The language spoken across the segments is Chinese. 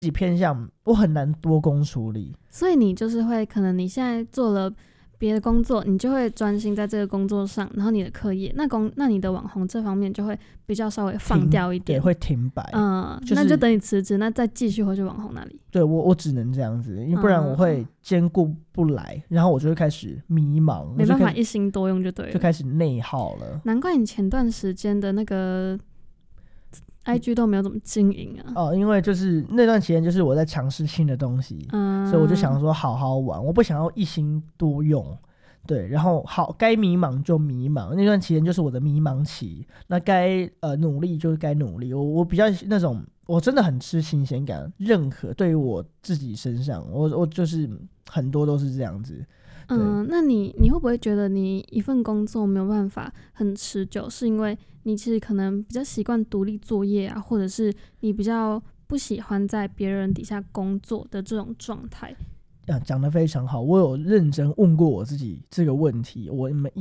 己偏向我很难多工处理， 所以你就是会可能你现在做了别的工作，你就会专心在这个工作上，然后你的课业那你的网红这方面就会比较稍微放掉一点， 对，会停摆。 那就等你辞职，那再继续回去网红那里。 对，我只能这样子，因为不然我会兼顾不来，然后我就会开始迷茫， 没办法一心多用就对了， 就开始内耗了。 难怪你前段时间的那个IG 都没有怎么经营啊。 因为就是那段时间就是我在尝试新的东西，所以我就想说好好玩，我不想要一心多用。对，然后好，该迷茫就迷茫，那段期间就是我的迷茫期。那该努力就该努力。我比较那种，我真的很吃新鲜感，任何对于我自己身上，我就是很多都是这样子。 那你会不会觉得你一份工作没有办法很持久，是因为你其实可能比较习惯独立作业啊，或者是你比较不喜欢在别人底下工作的这种状态？ 讲得非常好，我有认真问过我自己这个问题，我们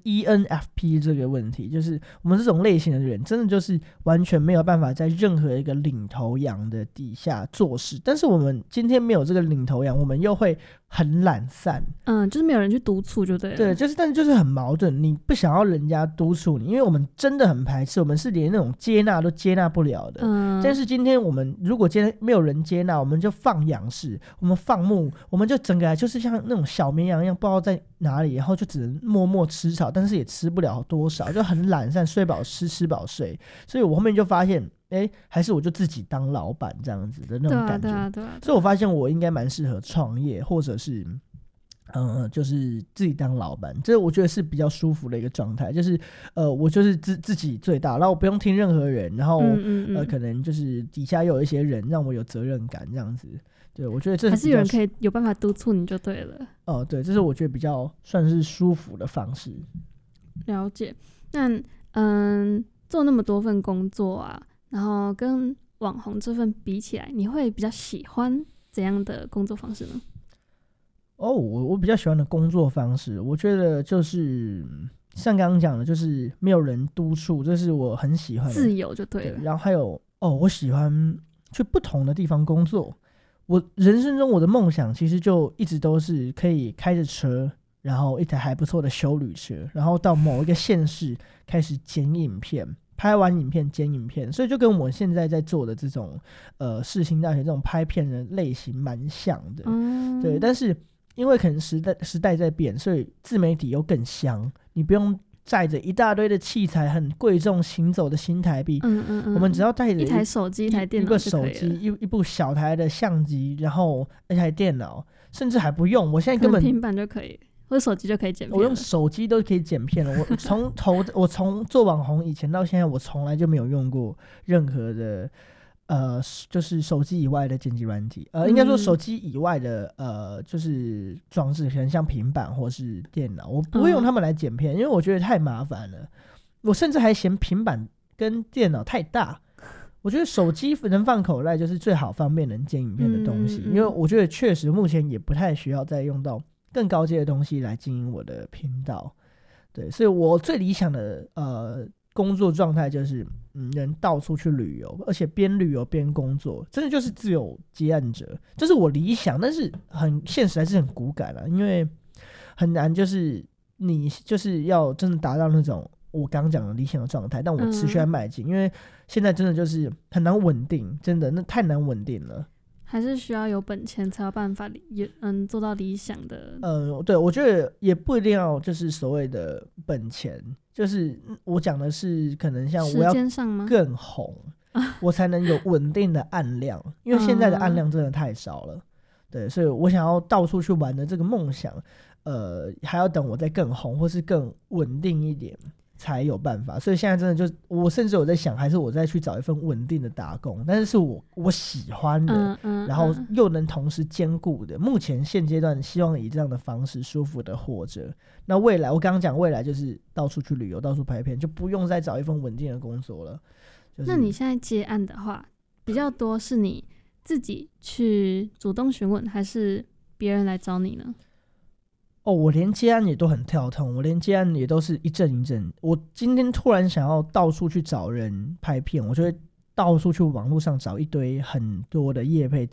ENFP 这个问题，就是我们这种类型的人真的就是完全没有办法在任何一个领头羊的底下做事，但是我们今天没有这个领头羊，我们又会很懒散， 就是没有人去督促就对了。 对，但是就是很矛盾，你不想要人家督促你，因为我们真的很排斥，我们是连那种接纳都接纳不了的。但是今天我们如果今天没有人接纳，我们就放养式，我们放牧，我们就整个就是像那种小绵羊一样，不知道在哪里，然后就只能默默吃草，但是也吃不了多少，就很懒散，睡饱吃，吃饱睡。所以我后面就发现，还是我就自己当老板这样子的那种感觉。 对啊。 所以我发现我应该蛮适合创业，或者是就是自己当老板，这我觉得是比较舒服的一个状态。就是我就是自己最大，然后我不用听任何人，然后可能就是底下又有一些人让我有责任感这样子。对，我觉得这还是有人可以有办法督促你就对了。 对，这是我觉得比较算是舒服的方式。 了解。那做那么多份工作啊，然后跟网红这份比起来，你会比较喜欢怎样的工作方式呢？ 我比较喜欢的工作方式，我觉得就是像刚刚讲的，就是没有人督促，这是我很喜欢的， 自由就对了。 对，然后还有我喜欢去不同的地方工作。我人生中我的梦想其实就一直都是可以开着车，然后一台还不错的休旅车，然后到某一个县市开始剪影片，拍完影片剪影片，所以就跟我现在在做的这种世新大学这种拍片的类型蛮像的。对，但是因为可能时代在变，所以自媒体又更香，你不用载着一大堆的器材，很贵重行走的新台币。我们只要带着一台手机、一台电脑就可以了， 一个手机、一部小台的相机，然后一台电脑，甚至还不用。我现在根本平板就可以，或者手机就可以剪片了。 我用手机都可以剪片了。我从做网红以前到现在，我从来就没有用过任何的就是手机以外的剪辑软体，应该说手机以外的就是装置，可能像平板或是电脑，我不会用它们来剪片，因为我觉得太麻烦了。我甚至还嫌平板跟电脑太大。我觉得手机能放口袋就是最好方便能剪影片的东西，因为我觉得确实目前也不太需要再用到更高阶的东西来经营我的频道。对，所以我最理想的工作状态就是能到处去旅游，而且边旅游边工作，真的就是自由接案者，这是我理想，但是很现实还是很骨感啊，因为很难，就是你就是要真的达到那种我刚刚讲的理想的状态，但我持续在迈进，因为现在真的就是很难稳定，真的那太难稳定了。 还是需要有本钱才有办法做到理想的。 对，我觉得也不一定要就是所谓的本钱，就是我讲的是可能像我要更红，我才能有稳定的案量，因为现在的案量真的太少了。对，所以我想要到处去玩的这个梦想，还要等我再更红或是更稳定一点才有办法。所以现在真的就我甚至有在想，还是我再去找一份稳定的打工，但是我喜欢的，然后又能同时兼顾的。目前现阶段希望以这样的方式舒服的活着。那未来我刚刚讲未来就是到处去旅游，到处拍片，就不用再找一份稳定的工作了。 那你现在接案的话，比较多是你自己去主动询问，还是别人来找你呢？ 我连接案也都很跳痛，我连接案也都是一阵一阵。我今天突然想要到处去找人拍片，我就会到处去网络上找一堆很多的业配